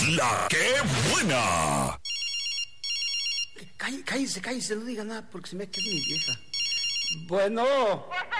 La que buena. Cállese, no diga nada porque se me queda mi vieja. Bueno.